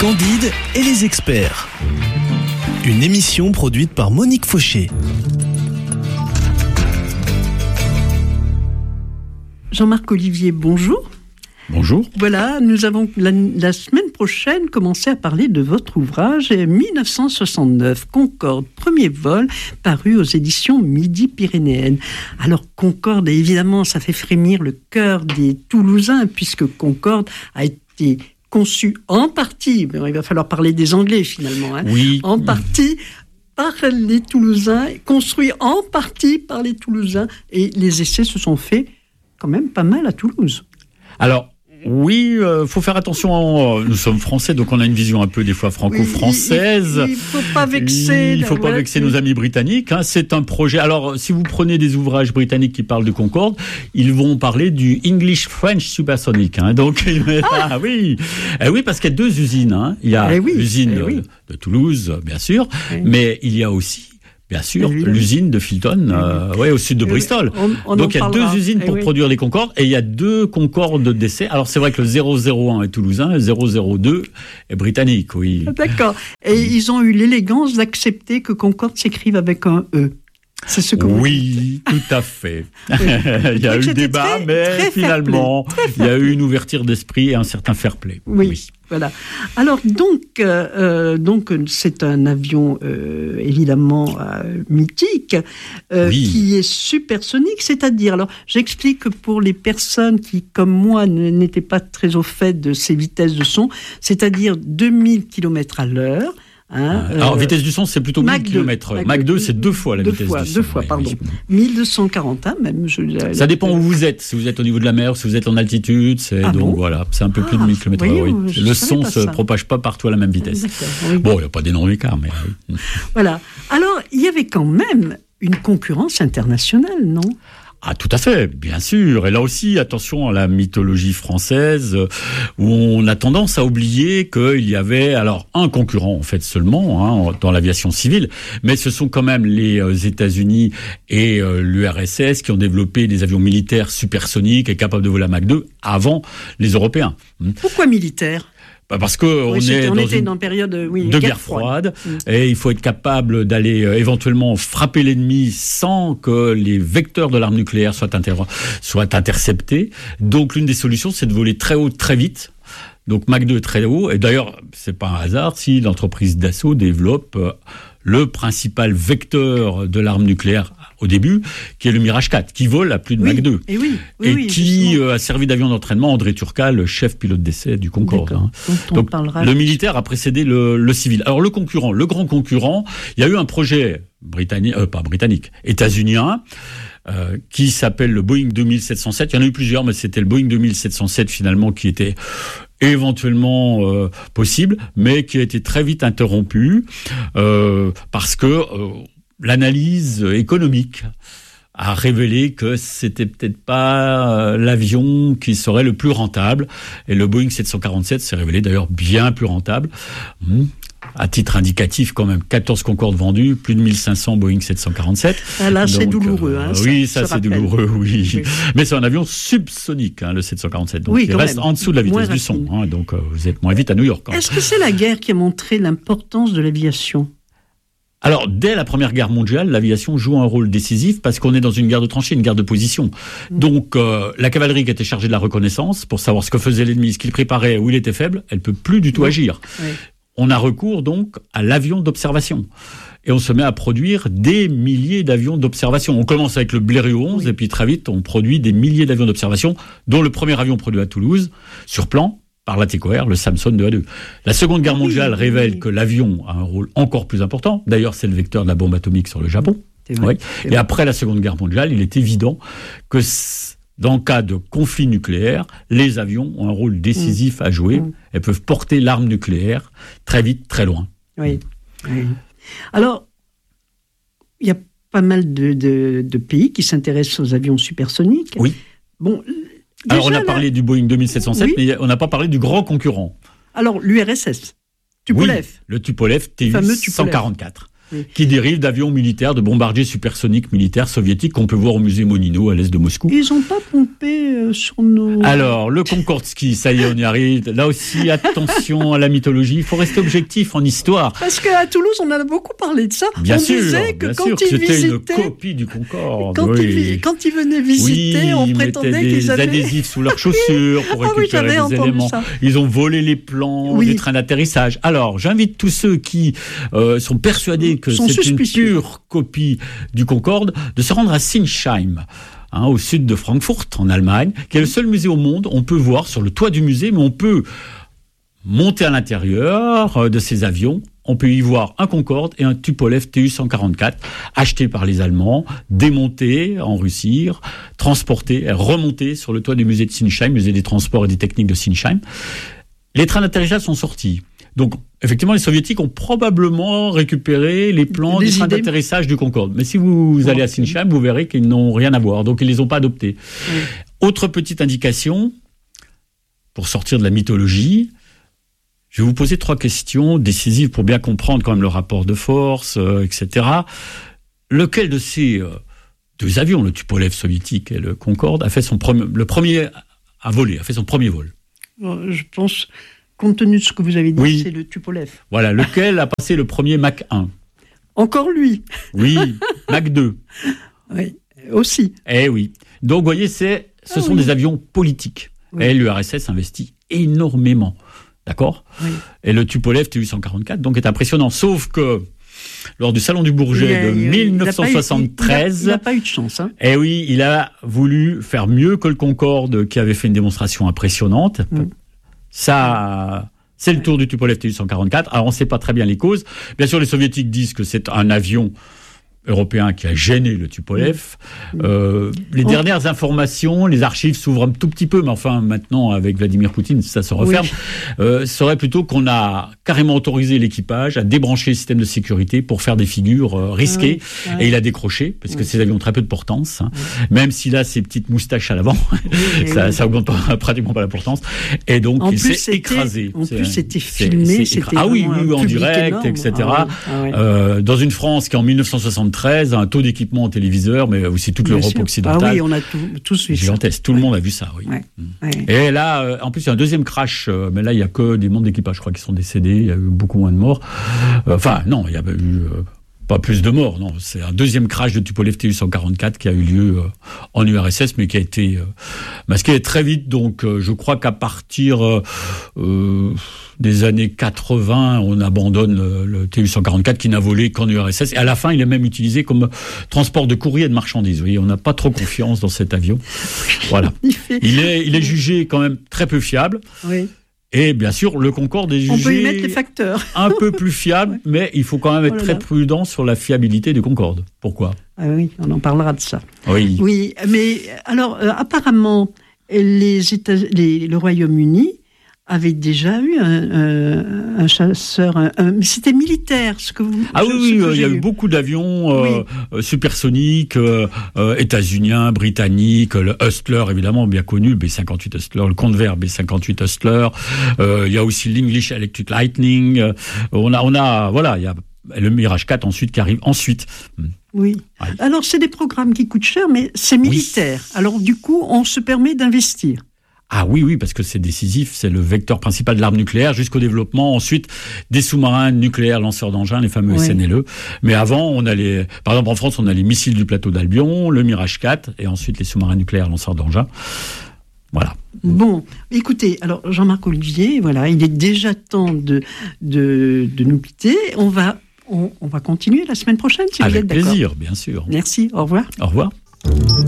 Candide et les experts. Une émission produite par Monique Fauché. Jean-Marc Olivier, bonjour. Bonjour. Voilà, nous avons la semaine prochaine commencé à parler de votre ouvrage 1969, Concorde, premier vol, paru aux éditions Midi-Pyrénéennes. Alors Concorde, évidemment, ça fait frémir le cœur des Toulousains, puisque Concorde a été conçu en partie, mais il va falloir parler des Anglais finalement, oui. En partie par les Toulousains, construit en partie par les Toulousains, et les essais se sont faits quand même pas mal à Toulouse. Alors, oui, faut faire attention. Nous sommes français, donc on a une vision un peu des fois franco-française. Il faut pas vexer. Il faut pas vexer nos amis britanniques. C'est un projet. Alors, si vous prenez des ouvrages britanniques qui parlent de Concorde, ils vont parler du English French Supersonic. Donc, oui, parce qu'il y a deux usines. Il y a l'usine de Toulouse, bien sûr, mais il y a aussi, bien sûr, l'usine de Filton, au sud de Bristol. Donc il y a deux usines pour produire les Concordes, et il y a deux Concordes d'essai. Alors c'est vrai que le 001 est toulousain, le 002 est britannique, oui. D'accord. Et ils ont eu l'élégance d'accepter que Concorde s'écrive avec un E. C'est ce que vous dites. Tout à fait. Il y a eu débat, mais finalement, il y a eu une ouverture d'esprit et un certain fair play. Oui. Voilà. Alors donc c'est un avion évidemment mythique qui est supersonique, c'est-à-dire, alors j'explique que pour les personnes qui comme moi n'étaient pas très au fait de ces vitesses de son, c'est-à-dire 2000 km/h. Alors, vitesse du son, c'est plutôt 1000 km/h. Mach 2, c'est deux fois la vitesse du son. Deux fois, pardon. 1241 même. Ça dépend où vous êtes. Si vous êtes au niveau de la mer, si vous êtes en altitude, c'est un peu plus de 1000 km/h. Le son ne se propage pas partout à la même vitesse. Bon, il n'y a pas d'énorme écart, mais... Voilà. Alors, il y avait quand même une concurrence internationale, non ? Ah, tout à fait, bien sûr. Et là aussi, attention à la mythologie française, où on a tendance à oublier qu'il y avait alors un concurrent en fait seulement dans l'aviation civile, mais ce sont quand même les États-Unis et l'URSS qui ont développé des avions militaires supersoniques et capables de voler à Mach 2 avant les Européens. Pourquoi militaires ? Parce qu'on était dans une période de guerre froide, et il faut être capable d'aller éventuellement frapper l'ennemi sans que les vecteurs de l'arme nucléaire soient interceptés. Donc l'une des solutions, c'est de voler très haut, très vite. Donc Mach 2 très haut. Et d'ailleurs, c'est pas un hasard si l'entreprise Dassault développe le principal vecteur de l'arme nucléaire au début, qui est le Mirage 4, qui vole à plus de Mach 2. Et qui a servi d'avion d'entraînement André Turcal, le chef pilote d'essai du Concorde. Donc le militaire a précédé le civil. Alors le grand concurrent, il y a eu un projet états-unien, qui s'appelle le Boeing 2707. Il y en a eu plusieurs, mais c'était le Boeing 2707 finalement qui était éventuellement possible, mais qui a été très vite interrompu parce que l'analyse économique a révélé que c'était peut-être pas l'avion qui serait le plus rentable, et le Boeing 747 s'est révélé d'ailleurs bien plus rentable. À titre indicatif, quand même, 14 Concorde vendus, plus de 1500 Boeing 747. Là, c'est douloureux. C'est douloureux, oui. Mais c'est un avion subsonique, le 747. Donc, il reste en dessous de la vitesse du son. Donc, vous êtes moins vite à New York. Est-ce que c'est la guerre qui a montré l'importance de l'aviation ? Alors, dès la Première Guerre mondiale, l'aviation joue un rôle décisif parce qu'on est dans une guerre de tranchées, une guerre de position. Donc, la cavalerie qui était chargée de la reconnaissance, pour savoir ce que faisait l'ennemi, ce qu'il préparait, où il était faible, elle peut plus du tout agir. On a recours donc à l'avion d'observation. Et on se met à produire des milliers d'avions d'observation. On commence avec le Blériot 11, et puis très vite, on produit des milliers d'avions d'observation, dont le premier avion produit à Toulouse, sur plan, par la TECOR, le Samson 2A2. La Seconde Guerre mondiale révèle que l'avion a un rôle encore plus important. D'ailleurs, c'est le vecteur de la bombe atomique sur le Japon. Et après la Seconde Guerre mondiale, il est évident que dans le cas de conflit nucléaire, les avions ont un rôle décisif à jouer. Elles peuvent porter l'arme nucléaire très vite, très loin. Oui. Alors, il y a pas mal de pays qui s'intéressent aux avions supersoniques. Oui. Bon... Alors, on a parlé du Boeing 2707, mais on n'a pas parlé du grand concurrent. Alors, l'URSS, Tupolev. Oui, le Tupolev Tu-144. qui dérivent d'avions militaires, de bombardiers supersoniques militaires soviétiques qu'on peut voir au musée Monino à l'est de Moscou. Ils n'ont pas pompé sur nos... Alors, le Concorde-Ski, ça y est, on y arrive. Là aussi, attention à la mythologie. Il faut rester objectif en histoire. Parce qu'à Toulouse, on a beaucoup parlé de ça. Bien sûr, disait que quand ils c'était visitaient, une copie du Concorde. Quand ils venaient visiter, on prétendait qu'ils avaient... des adhésifs sous leurs chaussures pour récupérer des éléments. Ça. Ils ont volé les plans des trains d'atterrissage. Alors, j'invite tous ceux qui sont persuadés que c'est une pure copie du Concorde de se rendre à Sinsheim. Au sud de Francfort, en Allemagne, qui est le seul musée au monde. On peut voir sur le toit du musée, mais on peut monter à l'intérieur de ces avions. On peut y voir un Concorde et un Tupolev Tu-144, achetés par les Allemands, démontés en Russie, transportés, remontés sur le toit du musée de Sinsheim, musée des transports et des techniques de Sinsheim. Les trains d'atterrissage sont sortis. Donc, effectivement, les Soviétiques ont probablement récupéré les plans des trains d'atterrissage du Concorde. Mais si vous allez à Sinsheim, vous verrez qu'ils n'ont rien à voir. Donc, ils ne les ont pas adoptés. Autre petite indication, pour sortir de la mythologie, je vais vous poser 3 questions décisives pour bien comprendre quand même le rapport de force, etc. Lequel de ces 2 avions, le Tupolev soviétique et le Concorde, a fait son premier vol? Je pense... Compte tenu de ce que vous avez dit, c'est le Tupolev. Voilà, lequel a passé le premier Mach 1? Encore lui. Oui, Mach 2. Oui, aussi. Eh oui. Donc, vous voyez, ce sont des avions politiques. Oui. Et l'URSS investit énormément. D'accord ? Oui. Et le Tupolev Tu-144, donc, est impressionnant. Sauf que, lors du Salon du Bourget de 1973... Il n'a pas eu de chance. Hein. Eh oui, il a voulu faire mieux que le Concorde, qui avait fait une démonstration impressionnante. Ça, c'est le tour du Tupolev Tu-144. Alors, on ne sait pas très bien les causes. Bien sûr, les Soviétiques disent que c'est un avion européen qui a gêné le Tupolev. Les dernières informations, les archives s'ouvrent un tout petit peu, mais enfin, maintenant, avec Vladimir Poutine, ça se referme, serait plutôt qu'on a carrément autorisé l'équipage à débrancher le système de sécurité pour faire des figures risquées. Et il a décroché, parce que ces avions ont très peu de portance, même s'il a ses petites moustaches à l'avant, ça augmente pratiquement pas la portance. Et donc, il s'est écrasé. En plus, c'était filmé. Ah oui, en direct, énorme, etc. Dans une France qui, en 1973, un taux d'équipement en téléviseur, mais aussi toute l'Europe occidentale. Ah oui, on a tous vu ça. Tout le monde a vu ça, oui. Et là, en plus, il y a un deuxième crash, mais là, il n'y a que des membres d'équipage, je crois, qui sont décédés. Il y a eu beaucoup moins de morts. Enfin, non, il n'y a eu pas plus de morts, non. C'est un deuxième crash de Tupolev Tu-144 qui a eu lieu en URSS, mais qui a été masqué très vite. Donc, je crois qu'à partir des années 80, on abandonne le Tu-144 qui n'a volé qu'en URSS. Et à la fin, il est même utilisé comme transport de courrier et de marchandises. Vous voyez, on n'a pas trop confiance dans cet avion. Voilà. Il est jugé quand même très peu fiable. Oui. Et bien sûr, le Concorde est jugé... On peut y mettre les facteurs. un peu plus fiable, mais il faut quand même être très prudent sur la fiabilité du Concorde. Pourquoi ? Ah oui, on en parlera de ça. Oui. Oui, mais alors, apparemment, le Royaume-Uni avait déjà eu un chasseur, mais c'était militaire, ce que vous... Ah oui, il y a eu beaucoup d'avions supersoniques, états-uniens, britanniques, le Hustler, évidemment, bien connu, le B-58 Hustler, le Convair B-58 Hustler, il y a aussi l'English Electric Lightning, il y a le Mirage 4 ensuite qui arrive ensuite. Oui. Alors, c'est des programmes qui coûtent cher, mais c'est militaire. Oui. Alors, du coup, on se permet d'investir. Ah oui, parce que c'est décisif, c'est le vecteur principal de l'arme nucléaire, jusqu'au développement, ensuite, des sous-marins nucléaires lanceurs d'engins, les fameux SNLE. Mais avant, par exemple en France, on a les missiles du plateau d'Albion, le Mirage 4, et ensuite les sous-marins nucléaires lanceurs d'engins. Voilà. Bon, écoutez, alors Jean-Marc Olivier, voilà, il est déjà temps de nous quitter. On va continuer la semaine prochaine, si vous êtes d'accord. Avec plaisir, bien sûr. Merci, au revoir. Au revoir.